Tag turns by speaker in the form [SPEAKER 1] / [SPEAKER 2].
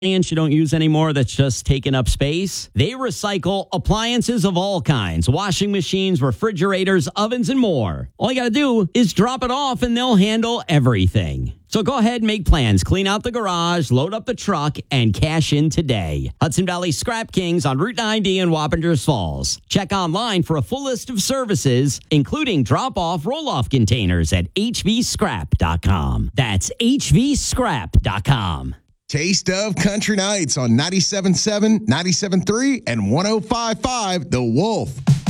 [SPEAKER 1] you don't use anymore that's just taking up space. They recycle appliances of all kinds, washing machines, refrigerators, ovens, and more. All you got to do is drop it off and they'll handle everything. So go ahead and make plans. Clean out the garage, load up the truck, and cash in today. Hudson Valley Scrap Kings on Route 90 in Wappingers Falls. Check online for a full list of services, including drop-off roll-off containers at hvscrap.com. That's hvscrap.com.
[SPEAKER 2] Taste of Country Nights on 97.7, 97.3, and 105.5 The Wolf.